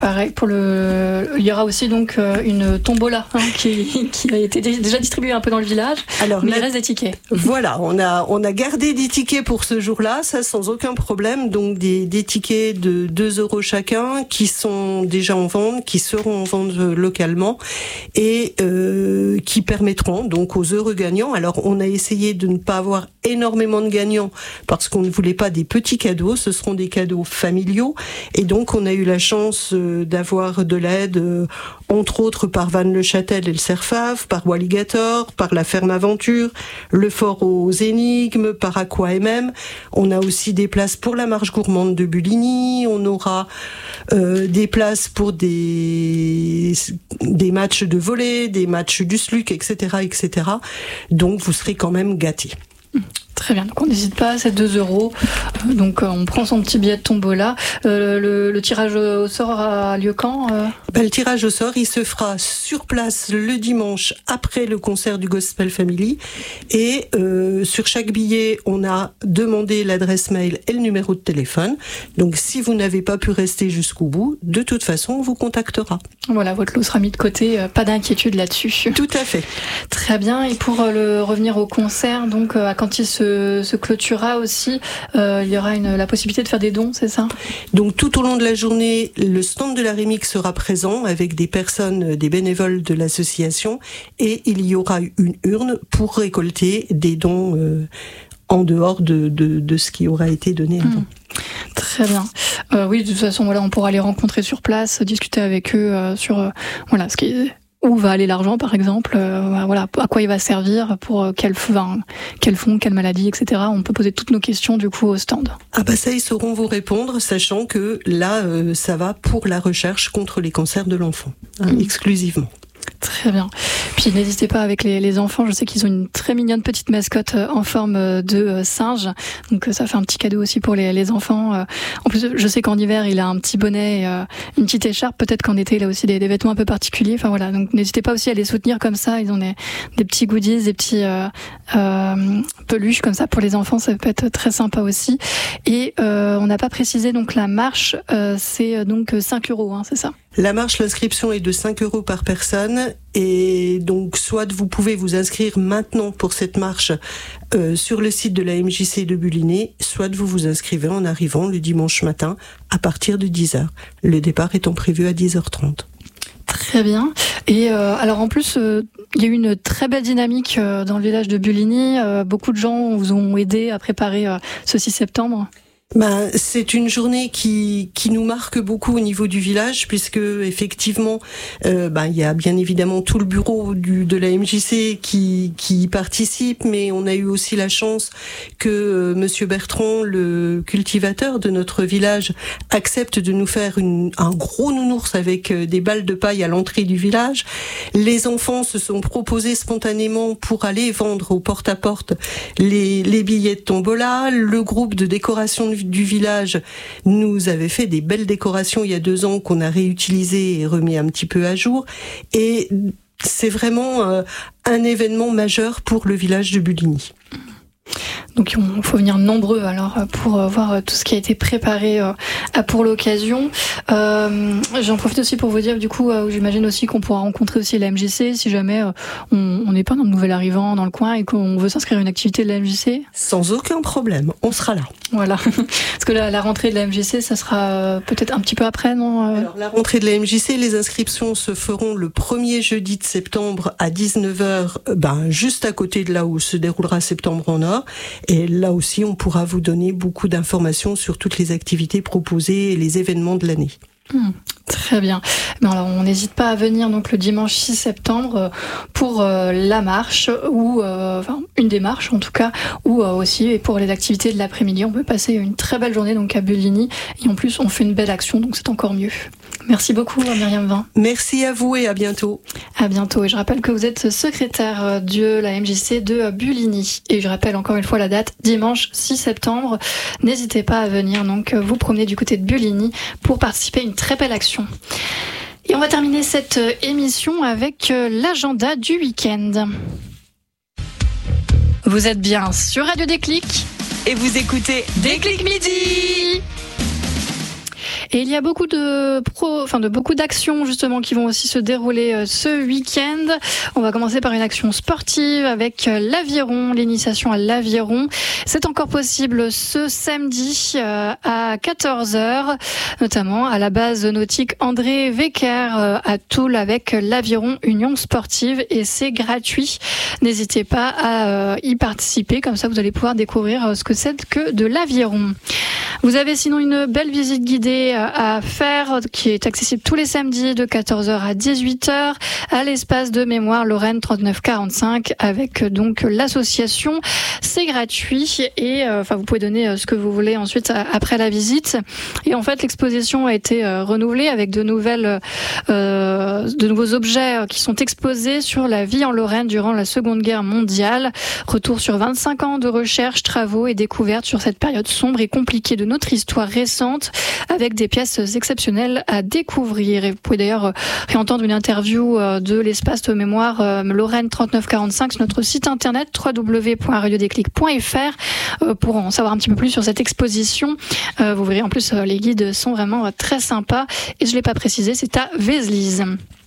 Pareil, il y aura aussi donc une tombola qui a été déjà distribuée un peu dans le village. Alors, mais il reste des tickets. Voilà, on a gardé des tickets pour ce jour-là, ça sans aucun problème. Donc des tickets de 2 € chacun qui sont déjà en vente, qui seront en vente localement et qui permettront donc aux heureux gagnants. Alors on a essayé de ne pas avoir énormément de gagnants parce qu'on ne voulait pas des petits cadeaux, ce seront des cadeaux familiaux et donc on a eu la chance d'avoir de l'aide, entre autres par Vannes-le-Châtel et le Cerfave, par Walligator, par la Ferme Aventure, le Fort aux Énigmes, par Aqua MM. On a aussi des places pour la marche gourmande de Buligny, on aura des places pour des matchs de volley, des matchs du SLUC, etc., etc. Donc vous serez quand même gâtés. Très bien, donc on n'hésite pas, c'est 2 €. Donc on prend son petit billet de tombola. Le tirage au sort a lieu quand Le tirage au sort, il se fera sur place le dimanche après le concert du Gospel Family. Et sur chaque billet, on a demandé l'adresse mail et le numéro de téléphone. Donc si vous n'avez pas pu rester jusqu'au bout, de toute façon, on vous contactera. Voilà, votre lot sera mis de côté, pas d'inquiétude là-dessus. Tout à fait. Très bien, et pour revenir au concert, donc quand il se clôturera aussi, il y aura la possibilité de faire des dons, c'est ça ? Donc tout au long de la journée, le stand de la Rémique sera présent avec des personnes, des bénévoles de l'association, et il y aura une urne pour récolter des dons en dehors de ce qui aura été donné avant. Très bien. Oui, de toute façon, voilà, on pourra les rencontrer sur place, discuter avec eux sur où va aller l'argent, par exemple, voilà, à quoi il va servir, pour quel fonds, quelle maladie, etc. On peut poser toutes nos questions du coup au stand. Ah bah ça, ils sauront vous répondre, sachant que là, ça va pour la recherche contre les cancers de l'enfant, exclusivement. Très bien. Puis n'hésitez pas avec les enfants, je sais qu'ils ont une très mignonne petite mascotte en forme de singe, donc ça fait un petit cadeau aussi pour les enfants. En plus, je sais qu'en hiver il a un petit bonnet, une petite écharpe, peut-être qu'en été il a aussi des vêtements un peu particuliers. Enfin voilà, donc n'hésitez pas aussi à les soutenir comme ça, ils ont des petits goodies, des petits peluches comme ça pour les enfants, ça peut être très sympa aussi. Et on n'a pas précisé, donc la marche, c'est donc 5 €, c'est ça ? La marche, l'inscription est de 5 € par personne, et donc soit vous pouvez vous inscrire maintenant pour cette marche sur le site de la MJC de Buligny, soit vous vous inscrivez en arrivant le dimanche matin à partir de 10h. Le départ étant prévu à 10h30. Très bien. Et alors en plus, il y a eu une très belle dynamique dans le village de Buligny. Beaucoup de gens vous ont aidé à préparer ce 6 septembre. C'est une journée qui nous marque beaucoup au niveau du village, puisque effectivement il y a bien évidemment tout le bureau de la MJC qui y participe, mais on a eu aussi la chance que Monsieur Bertrand, le cultivateur de notre village, accepte de nous faire un gros nounours avec des balles de paille à l'entrée du village. Les enfants se sont proposés spontanément pour aller vendre au porte-à-porte les billets de tombola. Le groupe de décoration du village nous avait fait des belles décorations il y a 2 ans qu'on a réutilisées et remis un petit peu à jour, et c'est vraiment un événement majeur pour le village de Buligny. Donc il faut venir nombreux alors pour voir tout ce qui a été préparé pour l'occasion. J'en profite aussi pour vous dire, du coup, j'imagine aussi qu'on pourra rencontrer aussi la MJC si jamais on n'est pas un nouvel arrivant dans le coin et qu'on veut s'inscrire à une activité de la MJC. Sans aucun problème, on sera là. Voilà, parce que la rentrée de la MJC, ça sera peut-être un petit peu après, non ? Alors la rentrée de la MJC, les inscriptions se feront le 1er jeudi de septembre à 19h, juste à côté de là où se déroulera Septembre en Or. Et là aussi, on pourra vous donner beaucoup d'informations sur toutes les activités proposées et les événements de l'année. Très bien. Alors, on n'hésite pas à venir donc le dimanche 6 septembre pour la marche, ou une des marches en tout cas, ou aussi et pour les activités de l'après-midi. On peut passer une très belle journée donc à Buligny, et en plus on fait une belle action, donc c'est encore mieux. Merci beaucoup Myriam Vin. Merci à vous et à bientôt. À bientôt. Et je rappelle que vous êtes secrétaire de la MJC de Buligny. Et je rappelle encore une fois la date, dimanche 6 septembre. N'hésitez pas à venir donc vous promener du côté de Buligny pour participer à une très belle action. Et on va terminer cette émission avec l'agenda du week-end. Vous êtes bien sur Radio Déclic et vous écoutez Déclic Midi. Et il y a beaucoup d'actions justement qui vont aussi se dérouler ce week-end. On va commencer par une action sportive avec l'aviron, l'initiation à l'aviron. C'est encore possible ce samedi à 14h, notamment à la base nautique André Wecker à Toul avec l'Aviron Union Sportive, et c'est gratuit. N'hésitez pas à y participer, comme ça vous allez pouvoir découvrir ce que c'est que de l'aviron. Vous avez sinon une belle visite guidée à faire qui est accessible tous les samedis de 14h à 18h à l'espace de mémoire Lorraine 3945 avec donc l'association. C'est gratuit et vous pouvez donner ce que vous voulez ensuite après la visite. Et en fait l'exposition a été renouvelée avec de nouveaux objets qui sont exposés sur la vie en Lorraine durant la Seconde Guerre mondiale. Retour sur 25 ans de recherche, travaux et découvertes sur cette période sombre et compliquée de notre histoire récente avec des pièces exceptionnelles à découvrir. Et vous pouvez d'ailleurs réentendre une interview de l'espace de mémoire Lorraine 3945 sur notre site internet www.radiodéclic.fr pour en savoir un petit peu plus sur cette exposition. Vous verrez en plus les guides sont vraiment très sympas et je l'ai pas précisé, c'est à Vézelise.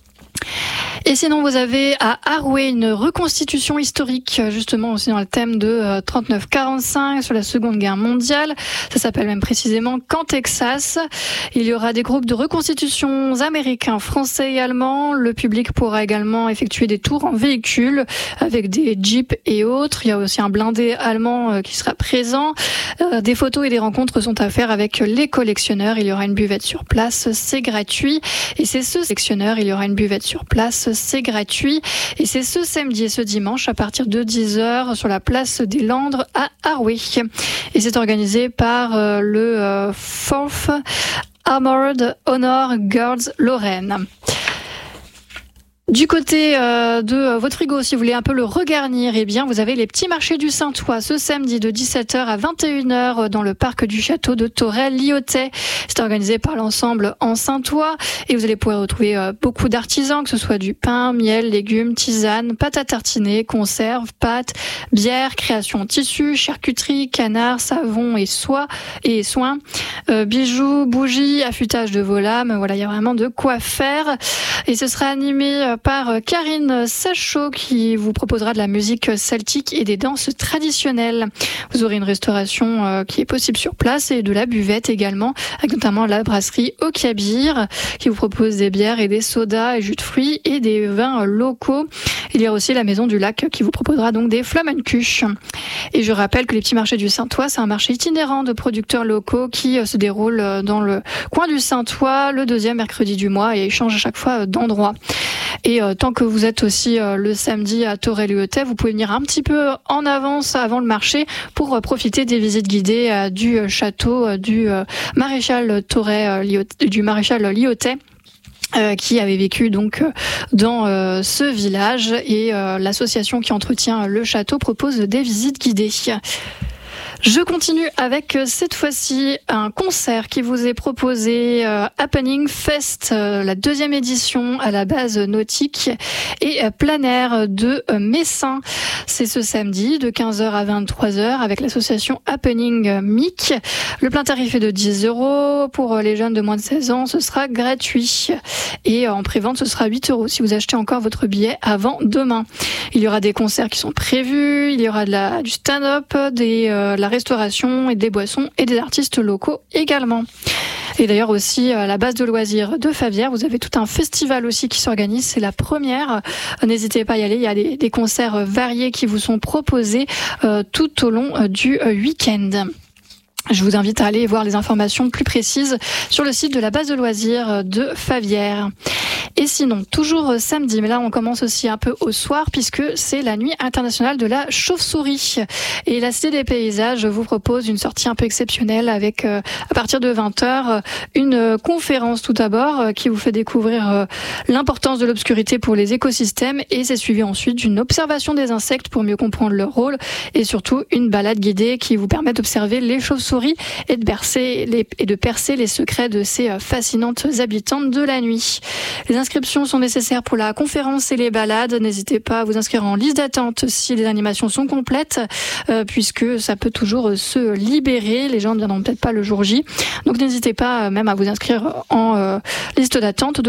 Et sinon, vous avez à Arouet une reconstitution historique, justement aussi dans le thème de 39-45 sur la Seconde Guerre mondiale. Ça s'appelle même précisément Camp Texas. Il y aura des groupes de reconstitution américains, français et allemands. Le public pourra également effectuer des tours en véhicule avec des jeeps et autres. Il y a aussi un blindé allemand qui sera présent. Des photos et des rencontres sont à faire avec les collectionneurs. Il y aura une buvette sur place, c'est gratuit. Et c'est ce collectionneur, il y aura une buvette sur place, c'est gratuit. Et c'est ce samedi et ce dimanche à partir de 10h sur la place des Landres à Arouet. Et c'est organisé par le 4th Armored Honor Guards Lorraine. Du côté de votre frigo, si vous voulez un peu le regarnir, eh bien, vous avez les petits marchés du Saint-Ouen ce samedi de 17h à 21h dans le parc du château de Torel-Lyotet. C'est organisé par l'ensemble en Saint-Ouen et vous allez pouvoir retrouver beaucoup d'artisans, que ce soit du pain, miel, légumes, tisanes, pâtes à tartiner, conserves, pâtes, bières, création en tissu, charcuterie, canard, savon et soins, bijoux, bougies, affûtage de vos lames. Voilà, il y a vraiment de quoi faire. Et ce sera animé par Karine Sachot qui vous proposera de la musique celtique et des danses traditionnelles. Vous aurez une restauration qui est possible sur place et de la buvette également, avec notamment la brasserie Au Cabir qui vous propose des bières et des sodas et jus de fruits et des vins locaux. Il y a aussi la Maison du Lac qui vous proposera donc des Flammenkuche. Et je rappelle que les petits marchés du Saint-Ouen, c'est un marché itinérant de producteurs locaux qui se déroule dans le coin du Saint-Ouen le deuxième mercredi du mois et change à chaque fois d'endroit. Et tant que vous êtes aussi le samedi à Torel-Lyotet, vous pouvez venir un petit peu en avance avant le marché pour profiter des visites guidées du château du maréchal Lyotet. Qui avait vécu donc dans ce village et l'association qui entretient le château propose des visites guidées. Je continue avec cette fois-ci un concert qui vous est proposé, Happening Fest, la deuxième édition à la base nautique et plein air de Messin. C'est ce samedi de 15h à 23h avec l'association Happening MIC. Le plein tarif est de 10 €. Pour les jeunes de moins de 16 ans, ce sera gratuit. Et en prévente, ce sera 8 € si vous achetez encore votre billet avant demain. Il y aura des concerts qui sont prévus, il y aura du stand-up, la restauration et des boissons et des artistes locaux également. Et d'ailleurs aussi à la base de loisirs de Favières, vous avez tout un festival aussi qui s'organise, c'est la première. N'hésitez pas à y aller, il y a des concerts variés qui vous sont proposés tout au long du week-end. Je vous invite à aller voir les informations plus précises sur le site de la base de loisirs de Favières. Et sinon, toujours samedi, mais là on commence aussi un peu au soir puisque c'est la nuit internationale de la chauve-souris. Et la Cité des Paysages vous propose une sortie un peu exceptionnelle avec, à partir de 20h, une conférence tout d'abord qui vous fait découvrir l'importance de l'obscurité pour les écosystèmes et c'est suivi ensuite d'une observation des insectes pour mieux comprendre leur rôle et surtout une balade guidée qui vous permet d'observer les chauves-souris et de percer les secrets de ces fascinantes habitantes de la nuit. Les inscriptions sont nécessaires pour la conférence et les balades. N'hésitez pas à vous inscrire en liste d'attente si les animations sont complètes, puisque ça peut toujours se libérer. Les gens ne viendront peut-être pas le jour J. Donc n'hésitez pas même à vous inscrire en liste d'attente.